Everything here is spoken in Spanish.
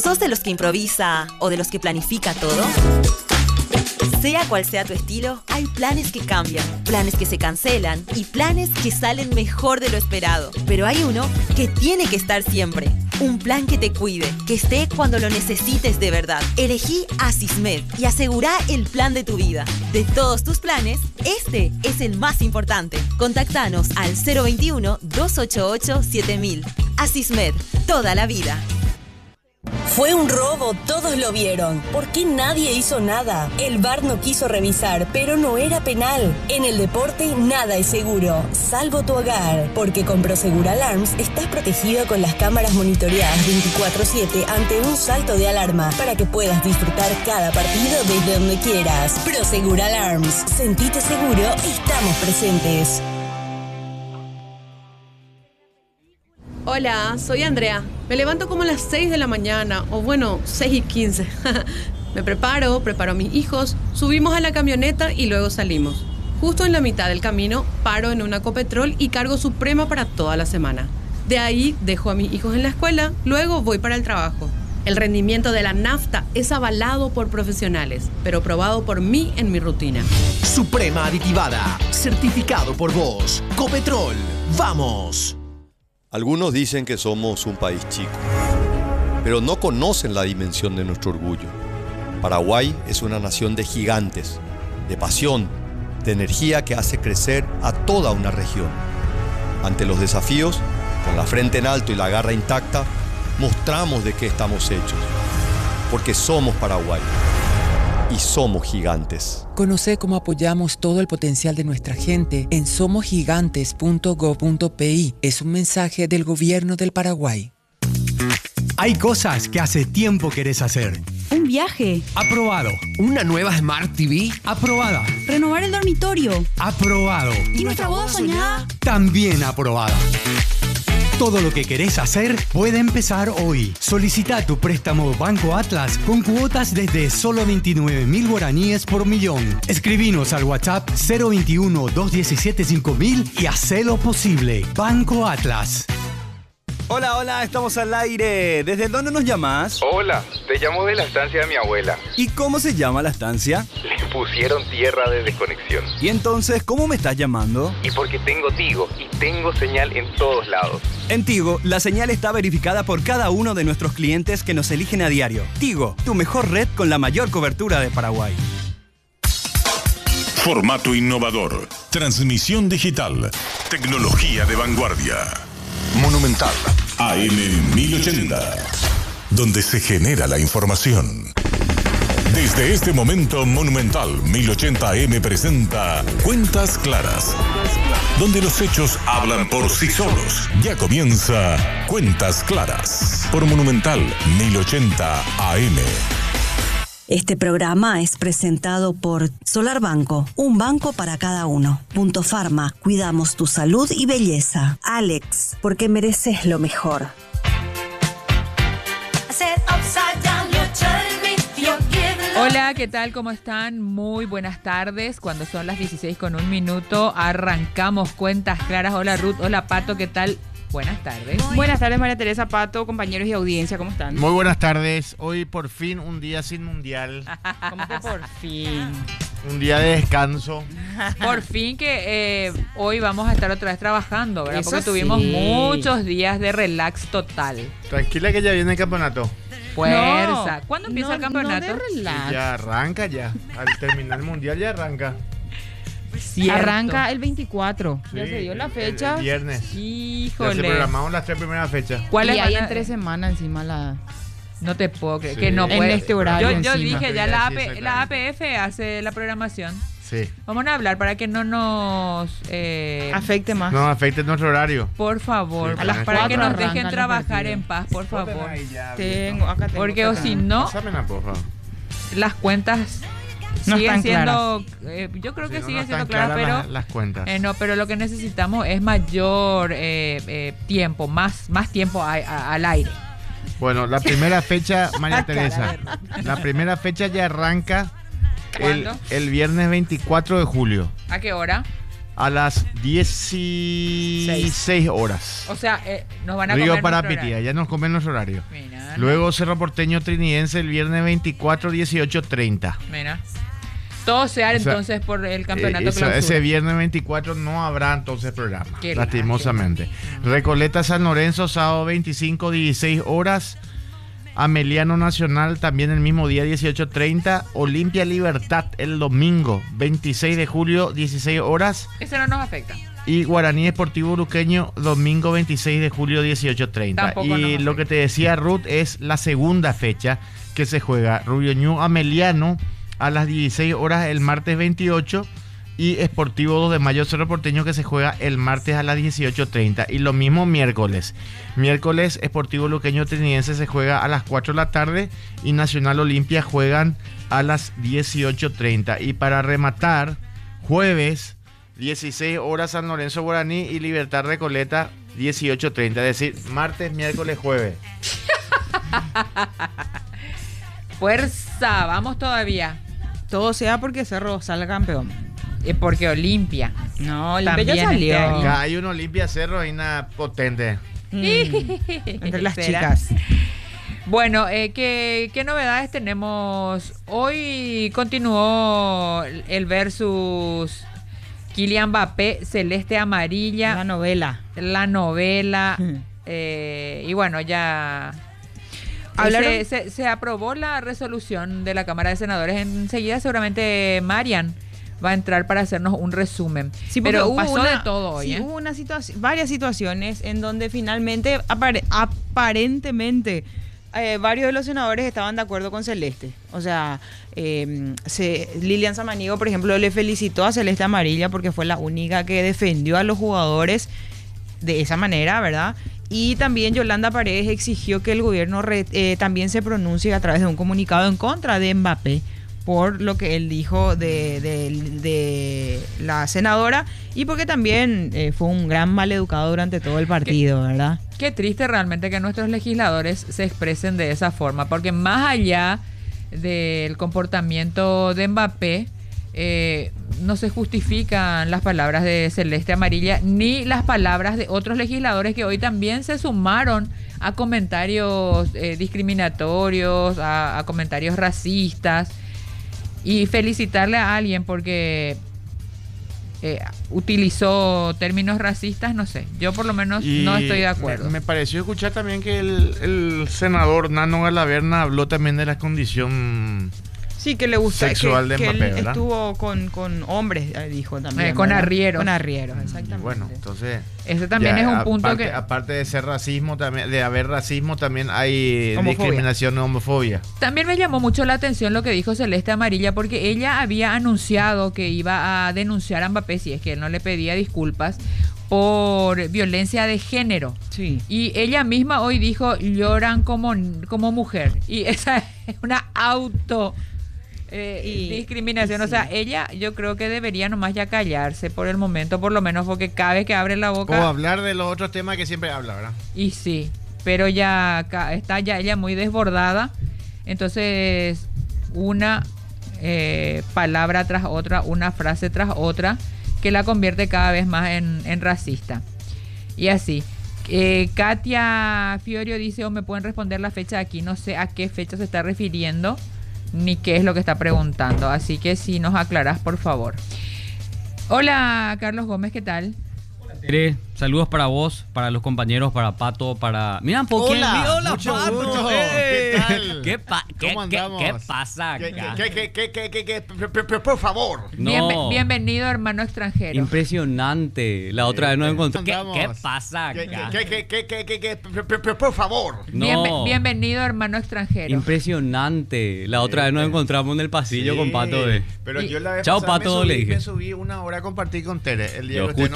¿Sos de los que improvisa o de los que planifica todo? Sea cual sea tu estilo, hay planes que cambian, planes que se cancelan y planes que salen mejor de lo esperado. Pero hay uno que tiene que estar siempre. Un plan que te cuide, que esté cuando lo necesites de verdad. Elegí Asismed y asegura el plan de tu vida. De todos tus planes, este es el más importante. Contactanos al 021-288-7000. Asismed, toda la vida. Fue un robo, todos lo vieron. ¿Por qué nadie hizo nada? El VAR no quiso revisar, pero no era penal. En el deporte nada es seguro, salvo tu hogar. Porque con Prosegur Alarms estás protegido con las cámaras monitoreadas 24/7 ante un salto de alarma para que puedas disfrutar cada partido desde donde quieras. Prosegur Alarms. Sentite seguro, estamos presentes. Hola, soy Andrea. Me levanto como a las 6 de la mañana, o bueno, 6:15. Me preparo a mis hijos, subimos a la camioneta y luego salimos. Justo en la mitad del camino, paro en una Copetrol y cargo Suprema para toda la semana. De ahí dejo a mis hijos en la escuela, luego voy para el trabajo. El rendimiento de la nafta es avalado por profesionales, pero probado por mí en mi rutina. Suprema aditivada, certificado por vos. Copetrol, ¡vamos! Algunos dicen que somos un país chico, pero no conocen la dimensión de nuestro orgullo. Paraguay es una nación de gigantes, de pasión, de energía que hace crecer a toda una región. Ante los desafíos, con la frente en alto y la garra intacta, mostramos de qué estamos hechos, porque somos Paraguay y somos gigantes. Conoce cómo apoyamos todo el potencial de nuestra gente en somosgigantes.gov.pi. Es un mensaje del Gobierno del Paraguay. Hay cosas que hace tiempo querés hacer. Un viaje. Aprobado. Una nueva Smart TV. Aprobada. Renovar el dormitorio. Aprobado. ¿Y nuestra boda soñada? También aprobada. Todo lo que querés hacer puede empezar hoy. Solicita tu préstamo Banco Atlas con cuotas desde solo 29.000 guaraníes por millón. Escribinos al WhatsApp 021-217-5000 y hacelo posible. Banco Atlas. Hola, estamos al aire. ¿Desde dónde nos llamas? Hola, te llamo de la estancia de mi abuela. ¿Y cómo se llama la estancia? Le pusieron tierra de desconexión. ¿Y entonces cómo me estás llamando? Y porque tengo Tigo y tengo señal en todos lados. En Tigo, la señal está verificada por cada uno de nuestros clientes que nos eligen a diario. Tigo, tu mejor red con la mayor cobertura de Paraguay. Formato innovador, transmisión digital, tecnología de vanguardia. Monumental AM 1080, donde se genera la información. Desde este momento, Monumental 1080 AM presenta Cuentas Claras, donde los hechos hablan por sí solos. Ya comienza Cuentas Claras por Monumental 1080 AM. Este programa es presentado por Solar Banco, un banco para cada uno. Punto Pharma, cuidamos tu salud y belleza. Alex, porque mereces lo mejor. Hola, ¿qué tal? ¿Cómo están? Muy buenas tardes. Cuando son las 16:01, arrancamos Cuentas Claras. Hola Ruth, hola Pato, ¿qué tal? Buenas tardes. Buenas tardes, María Teresa, Pato, compañeros y audiencia, ¿cómo están? Muy buenas tardes. Hoy por fin un día sin mundial. ¿Cómo que por fin? Un día de descanso. Por fin que hoy vamos a estar otra vez trabajando, ¿verdad? Eso porque tuvimos sí. muchos días de relax total. Tranquila que ya viene el campeonato. Fuerza. ¿Cuándo empieza el campeonato? No de relax. Ya arranca ya. Al terminar el mundial ya arranca. Cierto. Arranca el 24. Sí, ya se dio la fecha. El viernes. Híjole. Ya se programaron las 3 primeras fechas. ¿Cuáles Y hay van a- en 3 semanas encima la... No te puedo creer Sí. que no En puede. este horario Yo encima. dije, ya Sí, la exactamente. APF hace la programación. Sí. Vamos a hablar para que no nos afecte más. No afecte nuestro horario. por favor, Sí, a las para para que nos arrancan dejen los trabajar partidos. en paz, por favor. Tengo, acá tengo. Porque o acá si tengo. no, Pásamela, por favor. las cuentas No siguen están siendo, yo creo que Sí, no siguen están siendo claras, pero las cuentas. no, pero lo que necesitamos es mayor tiempo, más tiempo al aire. Bueno, la primera fecha, María La cara Teresa. de La primera fecha ya arranca ¿Cuándo? el viernes 24 de julio. ¿A qué hora? A las 16 horas. O sea, nos van a Río comer para nuestro Pitía, horario. ya nos comen nuestro horario. Mira. Luego Cerro Porteño Trinidense el viernes 24, 18:30. Mira. Todo se hará entonces por el campeonato clausura. Ese viernes 24 no habrá entonces programa, Qué lastimosamente. Recoleta San Lorenzo, sábado 25, 16 horas. Ameliano Nacional también el mismo día, 18:30. Olimpia Libertad el domingo 26 de julio, 16 horas. Ese no nos afecta. Y Guaraní Esportivo Luqueño, domingo 26 de julio, 18:30. Y lo que te decía Ruth es la segunda fecha que se juega. Rubio Ñu Ameliano a las 16 horas el martes 28. Y Esportivo 2 de Mayo Cerro Porteño, que se juega el martes a las 18:30. Y lo mismo miércoles. Miércoles Esportivo Luqueño Trinidense se juega a las 4 de la tarde. Y Nacional Olimpia juegan a las 18:30. Y para rematar, jueves 16 horas San Lorenzo Guaraní y Libertad Recoleta 18:30. Es decir, martes, miércoles, jueves. Fuerza, vamos todavía. Todo sea porque Cerro salga campeón. Porque Olimpia. No, Olimpia ya salió. Acá hay un Olimpia Cerro y una potente. Entre las ¿Será? chicas. Bueno, ¿qué novedades tenemos? Hoy continuó el versus Kylian Mbappé, celeste amarilla. La novela. Y bueno, ya se aprobó la resolución de la Cámara de Senadores. Enseguida seguramente Marian va a entrar para hacernos un resumen. Sí, pero hubo pasó de todo hoy. Sí, hubo varias situaciones en donde finalmente, aparentemente, varios de los senadores estaban de acuerdo con Celeste. O sea, Lilian Samaniego, por ejemplo, le felicitó a Celeste Amarilla porque fue la única que defendió a los jugadores de esa manera, ¿verdad? Y también Yolanda Paredes exigió que el gobierno también se pronuncie a través de un comunicado en contra de Mbappé por lo que él dijo de la senadora y porque también fue un gran maleducado durante todo el partido, ¿verdad? Qué triste realmente que nuestros legisladores se expresen de esa forma, porque más allá del comportamiento de Mbappé, no se justifican las palabras de Celeste Amarilla ni las palabras de otros legisladores que hoy también se sumaron a comentarios discriminatorios, a comentarios racistas. Y felicitarle a alguien porque utilizó términos racistas, no sé. Yo por lo menos no estoy de acuerdo. Me pareció escuchar también que el senador Nano Galaverna habló también de la condición que le gusta sexual de Mbappé, él ¿verdad? Estuvo con hombres, dijo también. Con ¿verdad? arrieros. Con arrieros, exactamente. Bueno, entonces ese también es un punto aparte, aparte de ser racismo, también de haber racismo, también hay discriminación y homofobia. También me llamó mucho la atención lo que dijo Celeste Amarilla, porque ella había anunciado que iba a denunciar a Mbappé si es que él no le pedía disculpas por violencia de género. Sí. Y ella misma hoy dijo, lloran como mujer. Y esa es una discriminación. O sea, ella yo creo que debería nomás ya callarse por el momento, por lo menos, porque cada vez que abre la boca... O hablar de los otros temas que siempre habla, ¿verdad? Y sí, pero ya está ya ella muy desbordada. Entonces, una palabra tras otra, una frase tras otra, que la convierte cada vez más en racista. Y así. Katia Fiorio dice, me pueden responder la fecha de aquí, no sé a qué fecha se está refiriendo, ni qué es lo que está preguntando. Así que si nos aclarás, por favor. Hola, Carlos Gómez, ¿qué tal? Tere, saludos para vos, para los compañeros, para Pato, para... Mira un poco. Hola, hola mucho Pato. gusto. ¿Qué tal? ¿Cómo andamos? ¿Qué pasa acá? Por favor. No. Bienvenido, hermano extranjero. Impresionante. La otra vez nos encontramos. ¿Qué pasa acá? Por favor. No. Bienvenido, hermano extranjero. Impresionante. La otra vez nos encontramos en el pasillo con Pato. Pero yo la vez Chao, Pato, le dije. Me subí una hora a compartir con Tere. El día yo que usted